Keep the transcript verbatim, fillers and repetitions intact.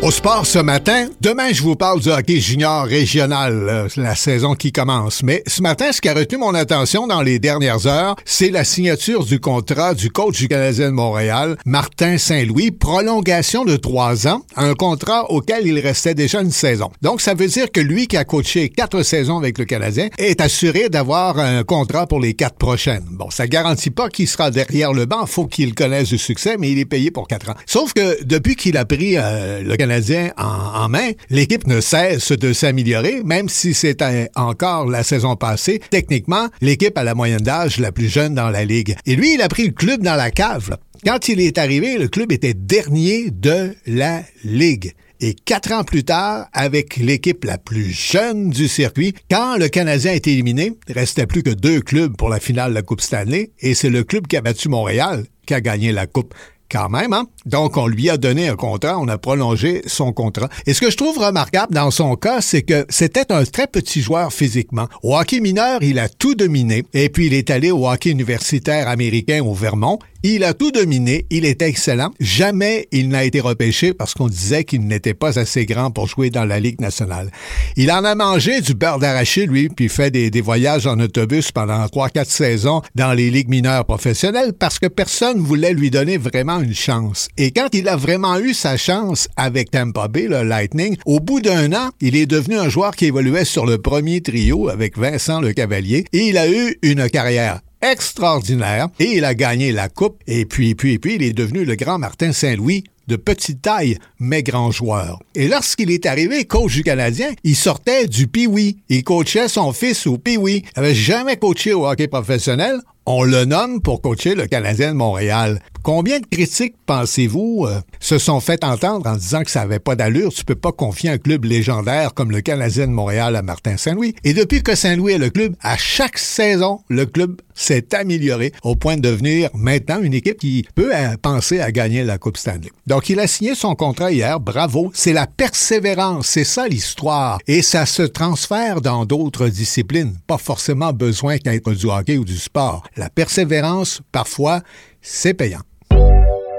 Au sport ce matin, demain je vous parle du hockey junior régional, euh, la saison qui commence. Mais ce matin, ce qui a retenu mon attention dans les dernières heures, c'est la signature du contrat du coach du Canadien de Montréal, Martin Saint-Louis, prolongation de trois ans, un contrat auquel il restait déjà une saison. Donc ça veut dire que lui qui a coaché quatre saisons avec le Canadien est assuré d'avoir un contrat pour les quatre prochaines. Bon, ça garantit pas qu'il sera derrière le banc, faut qu'il connaisse du succès, mais il est payé pour quatre ans. Sauf que depuis qu'il a pris euh, le Canadien en, en main, l'équipe ne cesse de s'améliorer, même si c'était encore la saison passée. Techniquement, l'équipe a la moyenne d'âge la plus jeune dans la Ligue. Et lui, il a pris le club dans la cave, là. Quand il est arrivé, le club était dernier de la Ligue. Et quatre ans plus tard, avec l'équipe la plus jeune du circuit, quand le Canadien a été éliminé, il ne restait plus que deux clubs pour la finale de la Coupe Stanley, et c'est le club qui a battu Montréal qui a gagné la Coupe. Quand même, hein? Donc, on lui a donné un contrat, on a prolongé son contrat. Et ce que je trouve remarquable dans son cas, c'est que c'était un très petit joueur physiquement. Au hockey mineur, il a tout dominé. Et puis, il est allé au hockey universitaire américain au Vermont. Il a tout dominé, il était excellent. Jamais il n'a été repêché parce qu'on disait qu'il n'était pas assez grand pour jouer dans la Ligue nationale. Il en a mangé du beurre d'arachide, lui, puis fait des, des voyages en autobus pendant trois quatre saisons dans les ligues mineures professionnelles parce que personne voulait lui donner vraiment une chance. Et quand il a vraiment eu sa chance avec Tampa Bay, le Lightning, au bout d'un an, il est devenu un joueur qui évoluait sur le premier trio avec Vincent Lecavalier et il a eu une carrière extraordinaire et il a gagné la coupe et puis, puis, puis, il est devenu le grand Martin Saint-Louis de petite taille, mais grand joueur. Et lorsqu'il est arrivé coach du Canadien, il sortait du Pee-Wee. Il coachait son fils au Pee-Wee. Il n'avait jamais coaché au hockey professionnel. On le nomme pour coacher le Canadien de Montréal. Combien de critiques, pensez-vous, euh, se sont fait entendre en disant que ça n'avait pas d'allure? Tu peux pas confier un club légendaire comme le Canadien de Montréal à Martin Saint-Louis. Et depuis que Saint-Louis est le club, à chaque saison, le club s'est amélioré au point de devenir maintenant une équipe qui peut euh, penser à gagner la Coupe Stanley. Donc, il a signé son contrat hier. Bravo. C'est la persévérance. C'est ça l'histoire. Et ça se transfère dans d'autres disciplines. Pas forcément besoin d'être du hockey ou du sport. La persévérance, parfois, c'est payant.